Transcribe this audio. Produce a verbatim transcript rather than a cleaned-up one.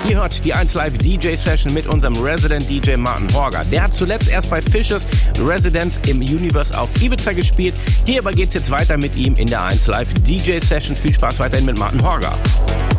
Ihr hört die eins Live D J Session mit unserem Resident D J Martin Horger. Der hat zuletzt erst bei Fishes Residence im Universe auf Ibiza gespielt. Hier aber geht's jetzt weiter mit ihm in der eins Live D J Session. Viel Spaß weiterhin mit Martin Horger.